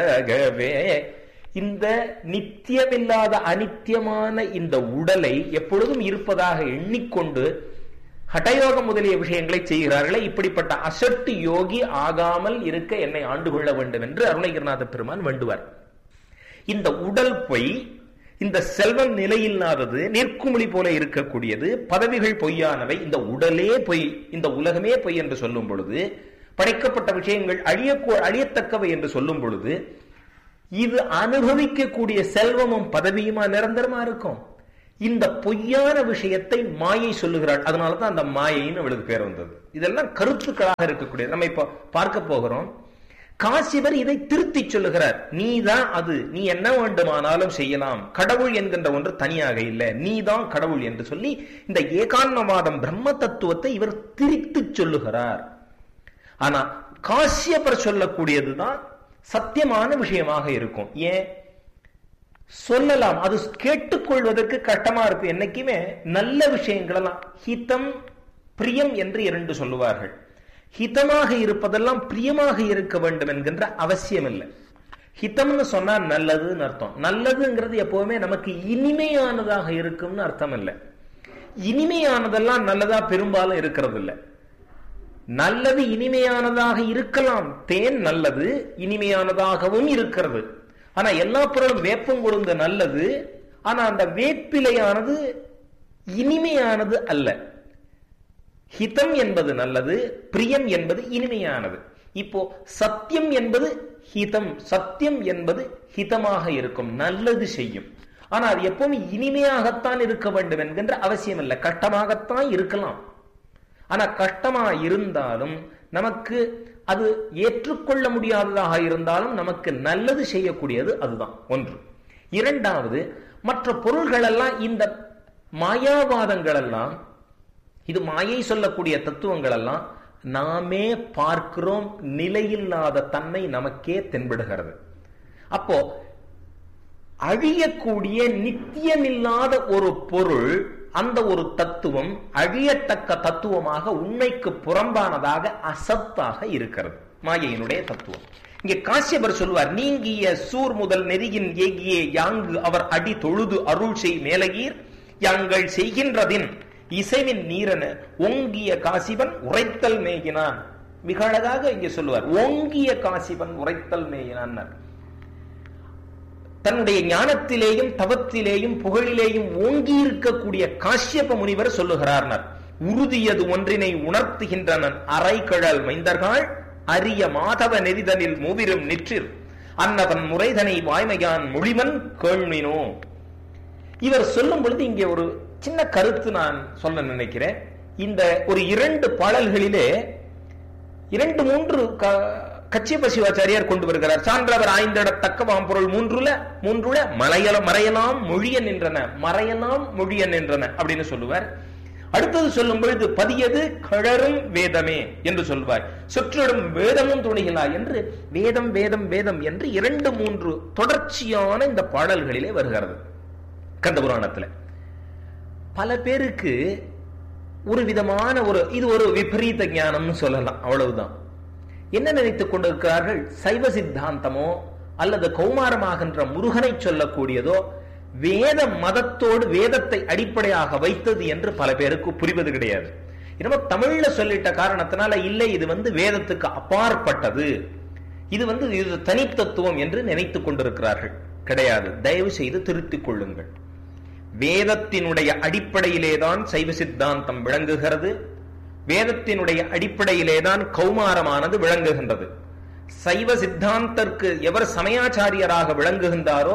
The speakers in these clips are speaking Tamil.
இந்த நித்தியமில்லாத அனித்தியமான இந்த உடலை எப்பொழுதும் இருப்பதாக எண்ணிக்கொண்டு ஹடயோகம் முதலிய விஷயங்களை செய்கிறார்களே, இப்படிப்பட்ட அசட்டு யோகி ஆகாமல் இருக்க என்னை ஆண்டு கொள்ள வேண்டும் என்று அருணகிரிநாத பெருமான் வேண்டுவார். இந்த உடல் பொய், இந்த செல்வம் நிலையில்லாதது, நிற்குமிழி போல இருக்கக்கூடியது, பதவிகள் பொய்யானவை, இந்த உடலே பொய், இந்த உலகமே பொய் என்று சொல்லும் பொழுது, படைக்கப்பட்ட விஷயங்கள் அழியத்தக்கவை என்று சொல்லும் பொழுது, இது அனுபவிக்கக்கூடிய செல்வமும் பதவியுமா நிரந்தரமா இருக்கும்? இந்த பொய்யான விஷயத்தை மாயை சொல்லுகிறாள். அதனாலதான் அந்த மாயைன்னு அவளுக்கு பேர் வந்தது. இதெல்லாம் கருத்துக்களாக இருக்கக்கூடியது. நம்ம இப்ப பார்க்க போகிறோம். காசிவர் இதை திருத்தி சொல்லுகிறார். நீதான் அது, நீ என்ன வேண்டுமானாலும் செய்யலாம், கடவுள் என்கின்ற ஒன்று தனியாக இல்லை, நீதான் கடவுள் என்று சொல்லி இந்த ஏகாந்தவாதம் பிரம்ம தத்துவத்தை இவர் திரித்து சொல்லுகிறார். ஆனா காசியப்பர் சொல்லக்கூடியதுதான் சத்தியமான விஷயமாக இருக்கும். ஏன் சொல்லலாம், அது கேட்டுக்கொள்வதற்கு கஷ்டமா இருக்கு. என்னைக்குமே நல்ல விஷயங்கள் எல்லாம் ஹிதம் பிரியம் என்று இரண்டு சொல்லுவார்கள். ஹிதமாக இருப்பதெல்லாம் பிரியமாக இருக்க வேண்டும் என்கின்ற அவசியம் இல்லை. ஹிதம்னு சொன்னா நல்லதுன்னு அர்த்தம். நல்லதுங்கிறது எப்பவுமே நமக்கு இனிமையானதாக இருக்கும்னு அர்த்தம் இல்லை. இனிமையானதெல்லாம் நல்லதா பெரும்பாலும் இருக்கிறது இல்லை. நல்லது இனிமையானதாக இருக்கலாம். தேன் நல்லது, இனிமையானதாகவும் இருக்கிறது. ஆனா எல்லா பொருளும் வேப்பம் கொடுங்க நல்லது, ஆனா அந்த வேப்பிலையானது இனிமையானது அல்ல. ஹிதம் என்பது நல்லது, பிரியம் என்பது இனிமையானது. இப்போ சத்தியம் என்பது ஹிதம், சத்தியம் என்பது ஹிதமாக இருக்கும், நல்லது செய்யும். ஆனா அது எப்பவும் இனிமையாகத்தான் இருக்க வேண்டும் என்கின்ற அவசியம் இல்லை. கஷ்டமாகத்தான் இருக்கலாம். ஆனா கஷ்டமா இருந்தாலும் நமக்கு அது ஏற்றுக்கொள்ள முடியாததாக இருந்தாலும் நமக்கு நல்லது செய்யக்கூடியது அதுதான் ஒன்று. இரண்டாவது, மற்ற பொருள்கள் எல்லாம், இந்த மாயாவாதங்கள் எல்லாம், இது மாயை சொல்லக்கூடிய தத்துவங்கள் எல்லாம் நாமே பார்க்கிறோம், நிலையில்லாத தன்மை நமக்கே தென்படுகிறது. அப்போ அழியக்கூடிய நித்தியமில்லாத ஒரு பொருள், அந்த ஒரு தத்துவம் அழியத்தக்க தத்துவமாக உண்மைக்கு புறம்பானதாக அசத்தாக இருக்கிறது மாயையினுடைய தத்துவம். இங்கே காசியபர் சொல்வார், நீங்கிய சூர் முதல் நெறியின் ஏகிய யாங்கு அவர் அடி தொழுது அருள் செய் மேலகீர் யாங்கள் செய்கின்றதின் இசைவின் நீரன ஓங்கிய காசிவன் உரைத்தல் மேகினான். மிக அழகாக இங்கே சொல்லுவார், ஓங்கிய காசிவன் உரைத்தல் மேகினான். தன்னுடைய ஞானத்திலேயும் தவத்திலேயும் புகழிலேயும் ஓங்கி இருக்கக்கூடிய காசியப்ப முனிவர் சொல்லுகிறார், உறுதியது ஒன்றினை உணர்த்துகின்றனன் அரைக்கழல் மைந்தர்கள் அரிய மாதவ நெறிதனில் மூவிரும் நிற்றிர் அன்னவன் முறைதனை வாய்மையான் மொழிவன் கேள்வினோ. இவர் சொல்லும் பொழுது இங்கே ஒரு சின்ன கருத்து நான் சொல்ல நினைக்கிறேன். இந்த ஒரு 2 பாடல்களிலே 2-3 கச்சியப்ப சிவாச்சாரியார் கொண்டு வருகிறார். சான்றவர் ஆய்ந்திடத்தக்க வாம்பொருள் மூன்றுல மறையலாம் மொழியன் என்றன, மறையலாம் மொழியன் என்றன அப்படின்னு சொல்லுவார். அடுத்தது சொல்லும் பொழுது பதியது கழரும் வேதமே என்று சொல்வார். சொற்றொடும் வேதமும் துணிகளா என்று வேதம் வேதம் வேதம் என்று 2-3 தொடர்ச்சியான இந்த பாடல்களிலே வருகிறது கந்தபுராணத்துல. பல பேருக்கு ஒரு விதமான இது ஒரு விபரீத ஞானம்னு சொல்லலாம், அவ்வளவுதான். என்ன நினைத்துக் கொண்டிருக்கிறார்கள்? சைவ சித்தாந்தமோ அல்லது கௌமாரமாகின்ற முருகனை சொல்லக்கூடியதோ வேத மதத்தோடு வேதத்தை அடிப்படையாக வைத்தது என்று பல பேருக்கு புரிவது கிடையாது. நம்ம தமிழ்ல சொல்லிட்ட காரணத்தினால இல்லை, இது வேதத்துக்கு அப்பாற்பட்டது, இது தனித்தத்துவம் என்று நினைத்துக் கொண்டிருக்கிறார்கள். கிடையாது. தயவு செய்து திருத்திக் கொள்ளுங்கள். வேதத்தினுடைய அடிப்படையிலேதான் சைவ சித்தாந்தம் விளங்குகிறது. வேதத்தினுடைய அடிப்படையிலேதான் கௌமாரமானது விளங்குகின்றது. சைவ சித்தாந்தத்திற்கு எவர் சமயாச்சாரியராக விளங்குகின்றாரோ,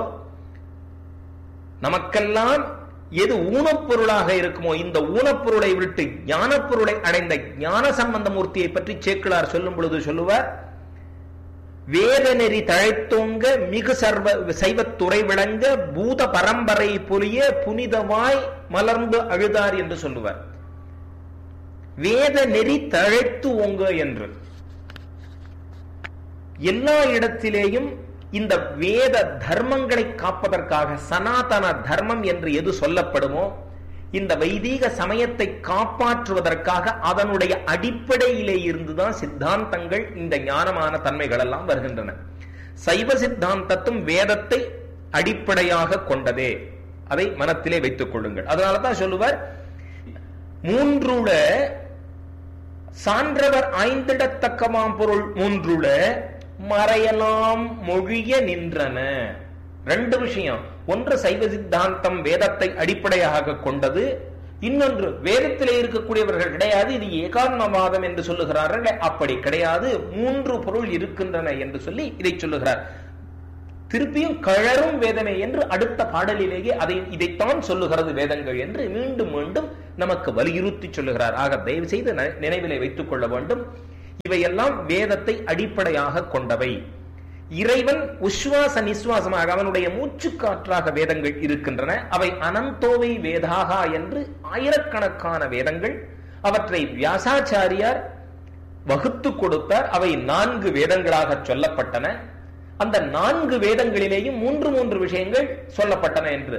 நமக்கெல்லாம் எது ஊனப்பொருளாக இருக்குமோ, இந்த ஊனப்பொருளை விட்டு ஞானப்பொருளை அடைந்த ஞான சம்பந்த மூர்த்தியை பற்றி சேக்கிழார் சொல்லும் பொழுது சொல்லுவார், வேத நெறி தழைத்தோங்க மிகு சைவத்துறை விளங்க பூத பரம்பரை பொலிய புனிதமாய் மலர்ந்து அழுதார் என்று சொல்லுவார். வேத நெறி தழைத்து ஓங்க என்று எல்லா இடத்திலேயும் இந்த வேத தர்மங்களை காப்பதற்காக சனாதன தர்மம் என்று எது சொல்லப்படுமோ, இந்த வைதீக சமயத்தை காப்பாற்றுவதற்காக அதனுடைய அடிப்படையிலே இருந்துதான் சித்தாந்தங்கள், இந்த ஞானமான தன்மைகள் எல்லாம் வருகின்றன. சைவ சித்தாந்தத்தும் வேதத்தை அடிப்படையாக கொண்டதே. அதை மனத்திலே வைத்துக் கொள்ளுங்கள். அதனாலதான் சொல்லுவார், மூன்றுள சான்றவர் ஐந்திடத்தக்கமாம் பொருள் மூன்றுள மறையலாம் மொழிய நின்றன. ரெண்டு விஷயம். ஒன்று சைவ சித்தாந்தம் வேதத்தை அடிப்படையாக கொண்டது, இன்னொன்று வேதத்திலே இருக்கக்கூடியவர்கள் கிடையாது, இது ஏகான்மவாதம் என்று சொல்லுகிறார்கள். அப்படி கிடையாது, மூன்று பொருள் இருக்கின்றன என்று சொல்லி இதை சொல்லுகிறார். திருப்பியும் கழறும் வேதமே என்று அடுத்த பாடலிலேயே இதைத்தான் சொல்லுகிறது வேதங்கள் என்று மீண்டும் மீண்டும் நமக்கு வலியுறுத்தி சொல்லுகிறார். ஆக தயவு செய்து நினைவிலே வைத்துக் கொள்ள வேண்டும், இவையெல்லாம் வேதத்தை அடிப்படையாக கொண்டவை. இறைவன் உஸ்வாச நிஸ்வாசமாக அவனுடைய மூச்சு காற்றாக வேதங்கள் இருக்கின்றன. அவை அனந்தோவை வேதாகா என்று ஆயிரக்கணக்கான வேதங்கள். அவற்றை வியாசாச்சாரியார் வகுத்து கொடுத்தார். அவை 4 வேதங்களாக சொல்லப்பட்டன. அந்த 4 வேதங்களிலேயும் 3 விஷயங்கள் சொல்லப்பட்டன என்று,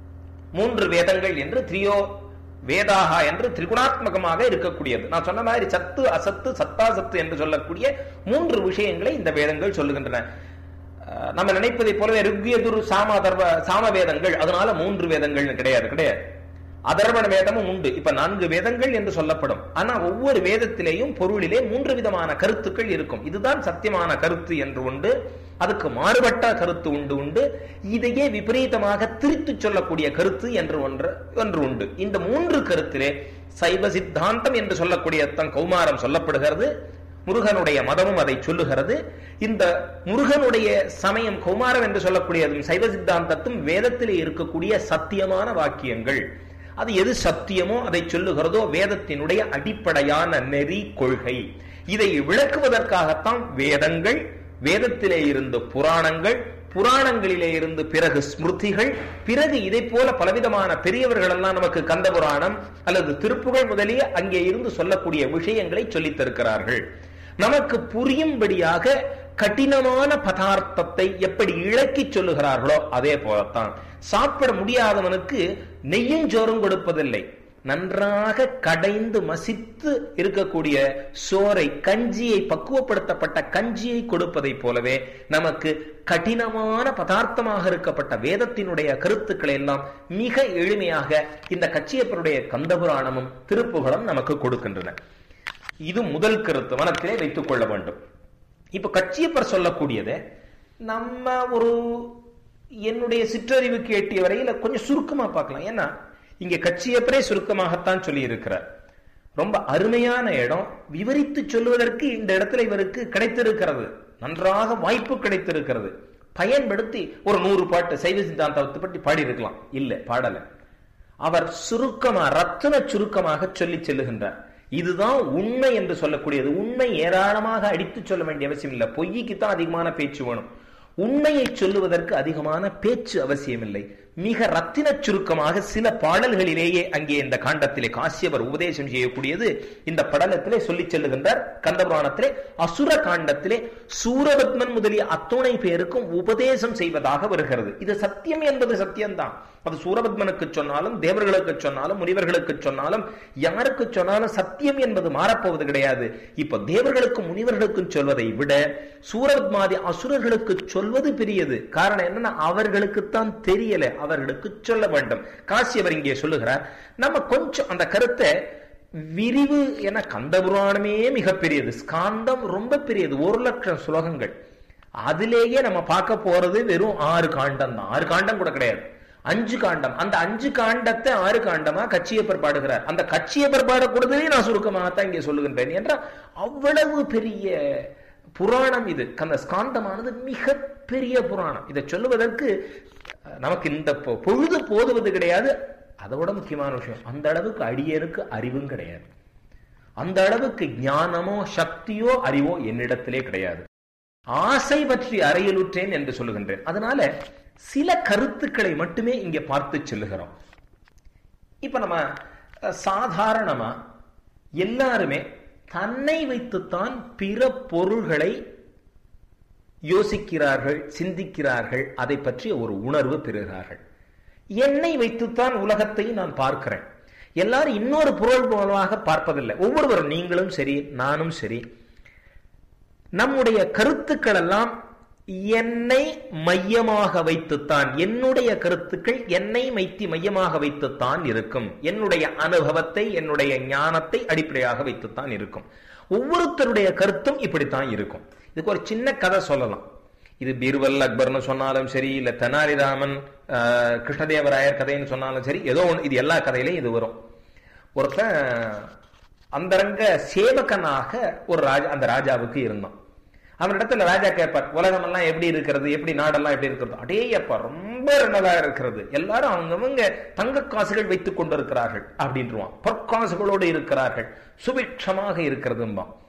3 வேதங்கள் என்று திரியோ வேதாகா என்று திரிகுணாத்மகமாக இருக்கக்கூடியது. நான் சொன்ன மாதிரி சத்து அசத்து சத்தாசத்து என்று சொல்லக்கூடிய 3 விஷயங்களை இந்த வேதங்கள் சொல்லுகின்றன. நம்ம நினைப்பதை போலவே ருக்யதுரு சாம வேதங்கள், அதனால 3 வேதங்கள் கிடையாது. அதர்வண வேதமும் உண்டு. இப்ப 4 வேதங்கள் என்று சொல்லப்படும். ஆனா ஒவ்வொரு வேதத்திலேயும் பொருளிலே 3 விதமான கருத்துக்கள் இருக்கும். இதுதான் சத்தியமான கருத்து என்று உண்டு, அதுக்கு மாறுபட்ட கருத்து உண்டு, இதையே விபரீதமாக திரித்து சொல்லக்கூடிய கருத்து என்று ஒன்று உண்டு. இந்த 3 கருத்திலே சைவ சித்தாந்தம் என்று சொல்லக்கூடிய கௌமாரம் சொல்லப்படுகிறது. முருகனுடைய மதமும் அதை சொல்லுகிறது. இந்த முருகனுடைய சமயம் கௌமாரம் என்று சொல்லக்கூடியதும் சைவ சித்தாந்தத்தும் வேதத்திலே இருக்கக்கூடிய சத்தியமான வாக்கியங்கள். அது எது சத்தியமோ அதை சொல்லுகிறதோ வேதத்தினுடைய அடிப்படையான நெறி கொள்கை. இதை விளக்குவதற்காகத்தான் வேதங்கள், வேதத்திலே இருந்து புராணங்கள், புராணங்களிலே இருந்து பிறகு ஸ்மிருதிகள், பிறகு இதை போல பலவிதமான பெரியவர்கள் எல்லாம் நமக்கு கந்த புராணம் அல்லது திருப்புகழ் முதலிய அங்கே இருந்து சொல்லக்கூடிய விஷயங்களை சொல்லித் தருகிறார்கள். நமக்கு புரியும்படியாக கடினமான பதார்த்தத்தை எப்படி இழக்கி சொல்லுகிறார்களோ அதே போலத்தான் சாப்பிட முடியாதவனுக்கு நெய்யும் சோறும் கொடுப்பதில்லை, நன்றாக கடைந்து மசித்து இருக்கக்கூடிய சோறை, கஞ்சியை, பக்குவப்படுத்தப்பட்ட கஞ்சியை கொடுப்பதை போலவே நமக்கு கடினமான பதார்த்தமாக இருக்கப்பட்ட வேதத்தினுடைய கருத்துக்களை எல்லாம் மிக எளிமையாக இந்த கச்சியப்பருடைய கந்தபுராணமும் திருப்புகழும் நமக்கு கொடுக்கின்றன. இது முதல் கருத்து, மனத்திலே வைத்துக் கொள்ள வேண்டும். இப்ப கச்சியப்பர் சொல்லக்கூடியதை நம்ம என்னுடைய சிற்றறிவுக்கு எட்டிய வரையில கொஞ்சம் சுருக்கமா பார்க்கலாம். ஏன்னா இங்க கச்சியப்பரே சுருக்கமாகத்தான் சொல்லி இருக்கிறார். ரொம்ப அருமையான இடம், விவரித்து சொல்லுவதற்கு இந்த இடத்துல இவருக்கு கிடைத்திருக்கிறது, நன்றாக வாய்ப்பு கிடைத்திருக்கிறது. பயன்படுத்தி ஒரு 100 பாட்டு சைவ சித்தாந்தத்தை பற்றி பாடி இருக்கலாம். இல்ல, பாடல. அவர் சுருக்கமா, ரத்தின சுருக்கமாக சொல்லி செல்லுகின்றார். இதுதான் உண்மை என்று சொல்லக்கூடியது. உண்மை ஏராளமாக அடித்து சொல்ல வேண்டிய அவசியம் இல்லை. பொய்க்குத்தான் அதிகமான பேச்சு வேணும். உண்மையை சொல்லுவதற்கு அதிகமான பேச்சு அவசியம் இல்லை. மிக ரத்தின சுருக்கமாக சில பாடல்களிலேயே அங்கே இந்த காண்டத்திலே காசியவர் உபதேசம் செய்யக்கூடியது இந்த படலத்திலே சொல்லி செல்லுகின்றார். கந்தபுராணத்திலே அசுர காண்டத்திலே சூரபத்மன் முதலிய அத்துணை பேருக்கும் உபதேசம் செய்வதாக வருகிறது. இது சத்தியம் என்பது சத்தியம்தான். அது சூரபத்மனுக்கு சொன்னாலும், தேவர்களுக்கு சொன்னாலும், முனிவர்களுக்கு சொன்னாலும், யாருக்கு சொன்னாலும் சத்தியம் என்பது மாறப்போவது கிடையாது. இப்ப தேவர்களுக்கும் முனிவர்களுக்கும் சொல்வதை விட சூரபத்மாதி அசுரர்களுக்கு சொல்வது பெரியது. காரணம் என்னன்னா அவர்களுக்குத்தான் தெரியல, அவர்களுக்கு சொல்ல வேண்டும். காசியவர் இங்கே சொல்லுகிறார். நம்ம கொஞ்சம் அந்த கருத்தை விரிவு என, கந்தபுராணமே மிகப்பெரியது, ஸ்காந்தம் ரொம்ப பெரியது, 1,00,000 ஸ்லோகங்கள். அதிலேயே நம்ம பார்க்க போறது வெறும் 6 காண்டம் தான். 6 காண்டம் கூட கிடையாது, 5 காண்டம். அந்த 5 காண்டத்தை 6 காண்டமா கச்சியப்பர் பாடுகிறார். அந்த கச்சியப்பர் பாடக்கூடதே நான் சுருக்கமாகத்தான் இங்கே சொல்லுகின்றேன் என்றால் அவ்வளவு பெரிய புராணம் இது. அந்த ஸ்காந்தமானது மிக பெரிய புராணம். இதை சொல்லுவதற்கு நமக்கு இந்த பொழுது போதுவது கிடையாது. அதோட முக்கியமான விஷயம், அந்த அளவுக்கு அடியனுக்கு அறிவும் கிடையாது, அந்த அளவுக்கு ஞானமோ சக்தியோ அறிவோ என்னிடத்திலே கிடையாது. ஆசை பற்றி அறையலுற்றேன் என்று சொல்லுகின்றேன். அதனால சில கருத்துக்களை மட்டுமே இங்கே பார்த்து செல்லுகிறோம். இப்ப நம்ம சாதாரணமா எல்லாருமே தன்னை வைத்துத்தான் பிற பொருள்களை யோசிக்கிறார்கள், சிந்திக்கிறார்கள், அதை பற்றி ஒரு உணர்வு பெறுகிறார்கள். என்னை வைத்துத்தான் உலகத்தை நான் பார்க்கிறேன். எல்லாரும் இன்னொரு பொருள் மூலமாக பார்ப்பதில்லை. ஒவ்வொருவரும், நீங்களும் சரி, நானும் சரி, நம்முடைய கருத்துக்கள் எல்லாம் என்னை மையமாக வைத்துத்தான், என்னுடைய கருத்துக்கள் என்னை மையமாக வைத்துத்தான் இருக்கும். என்னுடைய அனுபவத்தை, என்னுடைய ஞானத்தை அடிப்படையாக வைத்துத்தான் இருக்கும். ஒவ்வொருத்தருடைய கருத்தும் இப்படித்தான் இருக்கும். இதுக்கு ஒரு சின்ன கதை சொல்லலாம். இது பீர்பல் அக்பர்னு சொன்னாலும் சரி, இல்ல தெனாலிராமன் கிருஷ்ணதேவராயர் கதைன்னு சொன்னாலும் சரி, ஏதோ ஒன்று, இது எல்லா கதையிலையும் இது வரும். ஒருத்தன் அந்தரங்க சேவகனாக ஒரு ராஜா அந்த ராஜாவுக்கு இருந்தான். அவனிடத்துல ராஜா கேட்பார், உலகம் எல்லாம் எப்படி இருக்கிறது, எப்படி நாடெல்லாம் எப்படி இருக்கிறது? அடேயப்பா ரொம்ப நல்லா இருக்கிறது, எல்லாரும் அவங்கவங்க தங்க காசுகள் வைத்துக் கொண்டிருக்கிறார்கள் அப்படின்றான், பொற்காசுகளோடு இருக்கிறார்கள், சுபிக்ஷமாக இருக்கிறதும்பான்.